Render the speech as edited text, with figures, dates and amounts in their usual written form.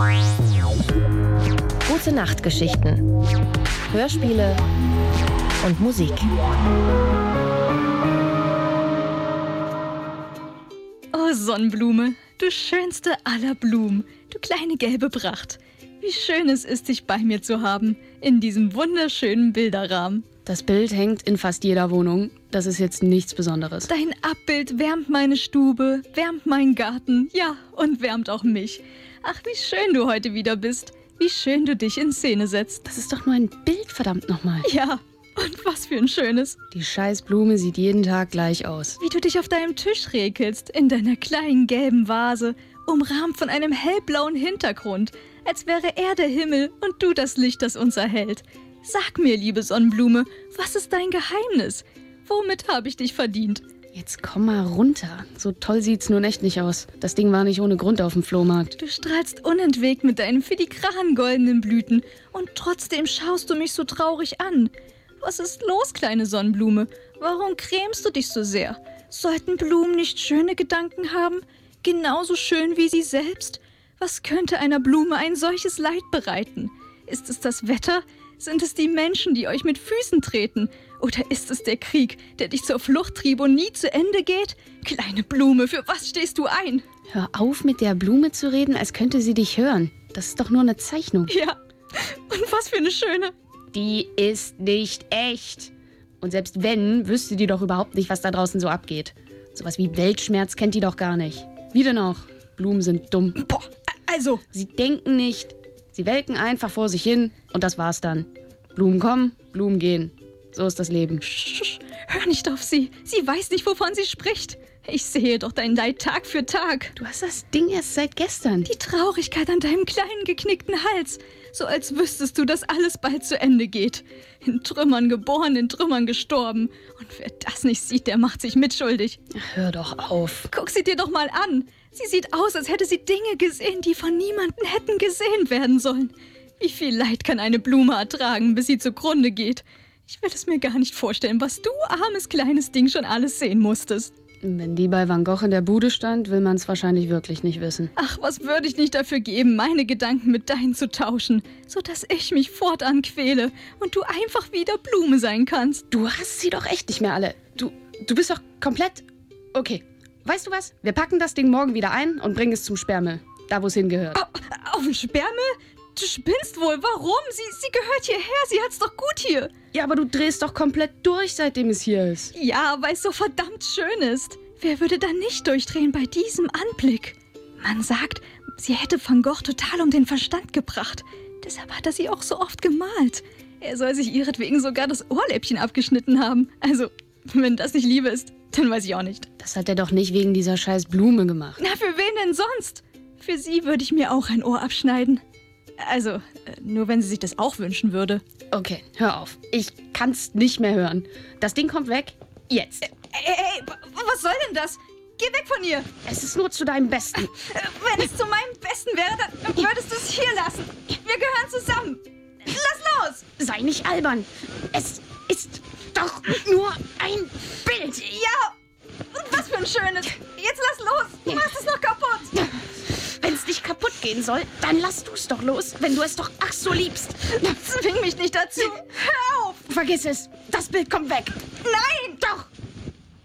Gute Nachtgeschichten, Hörspiele und Musik. Oh Sonnenblume, du schönste aller Blumen, du kleine gelbe Pracht. Wie schön es ist, dich bei mir zu haben, in diesem wunderschönen Bilderrahmen. Das Bild hängt in fast jeder Wohnung. Das ist jetzt nichts Besonderes. Dein Abbild wärmt meine Stube, wärmt meinen Garten, ja, und wärmt auch mich. Ach, wie schön du heute wieder bist. Wie schön du dich in Szene setzt. Das ist doch nur ein Bild, verdammt nochmal. Ja, und was für ein schönes. Die scheiß Blume sieht jeden Tag gleich aus. Wie du dich auf deinem Tisch räkelst, in deiner kleinen gelben Vase, umrahmt von einem hellblauen Hintergrund, als wäre er der Himmel und du das Licht, das uns erhellt. Sag mir, liebe Sonnenblume, was ist dein Geheimnis? Womit habe ich dich verdient? Jetzt komm mal runter. So toll sieht's nun echt nicht aus. Das Ding war nicht ohne Grund auf dem Flohmarkt. Du strahlst unentwegt mit deinen filigranen goldenen Blüten und trotzdem schaust du mich so traurig an. Was ist los, kleine Sonnenblume? Warum grämst du dich so sehr? Sollten Blumen nicht schöne Gedanken haben? Genauso schön wie sie selbst? Was könnte einer Blume ein solches Leid bereiten? Ist es das Wetter? Sind es die Menschen, die euch mit Füßen treten? Oder ist es der Krieg, der dich zur Flucht trieb und nie zu Ende geht? Kleine Blume, für was stehst du ein? Hör auf, mit der Blume zu reden, als könnte sie dich hören. Das ist doch nur eine Zeichnung. Ja, und was für eine schöne. Die ist nicht echt. Und selbst wenn, wüsste die doch überhaupt nicht, was da draußen so abgeht. Sowas wie Weltschmerz kennt die doch gar nicht. Wie denn auch? Blumen sind dumm. Boah, also. Sie denken nicht. Sie welken einfach vor sich hin und das war's dann. Blumen kommen, Blumen gehen. So ist das Leben. Sch, hör nicht auf sie. Sie weiß nicht, wovon sie spricht. Ich sehe doch dein Leid Tag für Tag. Du hast das Ding erst seit gestern. Die Traurigkeit an deinem kleinen, geknickten Hals. So als wüsstest du, dass alles bald zu Ende geht. In Trümmern geboren, in Trümmern gestorben. Und wer das nicht sieht, der macht sich mitschuldig. Ach, hör doch auf. Guck sie dir doch mal an. Sie sieht aus, als hätte sie Dinge gesehen, die von niemandem hätten gesehen werden sollen. Wie viel Leid kann eine Blume ertragen, bis sie zugrunde geht? Ich will es mir gar nicht vorstellen, was du, armes kleines Ding, schon alles sehen musstest. Wenn die bei Van Gogh in der Bude stand, will man es wahrscheinlich wirklich nicht wissen. Ach, was würde ich nicht dafür geben, meine Gedanken mit deinen zu tauschen, sodass ich mich fortan quäle und du einfach wieder Blume sein kannst. Du hast sie doch echt nicht mehr alle. Du bist doch komplett... Okay, weißt du was? Wir packen das Ding morgen wieder ein und bringen es zum Sperrmüll. Da, wo es hingehört. Auf den Sperrmüll? Du spinnst wohl. Warum? Sie gehört hierher. Sie hat's doch gut hier. Ja, aber du drehst doch komplett durch, seitdem es hier ist. Ja, weil es so verdammt schön ist. Wer würde da nicht durchdrehen bei diesem Anblick? Man sagt, sie hätte Van Gogh total um den Verstand gebracht. Deshalb hat er sie auch so oft gemalt. Er soll sich ihretwegen sogar das Ohrläppchen abgeschnitten haben. Also, wenn das nicht Liebe ist, dann weiß ich auch nicht. Das hat er doch nicht wegen dieser scheiß Blume gemacht. Na, für wen denn sonst? Für sie würde ich mir auch ein Ohr abschneiden. Also, nur wenn sie sich das auch wünschen würde. Okay, hör auf. Ich kann's nicht mehr hören. Das Ding kommt weg. Jetzt. Ey, was soll denn das? Geh weg von ihr. Es ist nur zu deinem Besten. Wenn es zu meinem Besten wäre, dann würdest du es hier lassen. Wir gehören zusammen. Lass los. Sei nicht albern. Es ist doch nur ein Bild. Ja, und was für ein schönes. Jetzt lass los. Du machst es noch kaputt. Wenn es nicht kaputt gehen soll, dann lass du es doch los, wenn du es doch ach so liebst. Zwing mich nicht dazu. Hör auf. Vergiss es. Das Bild kommt weg. Nein.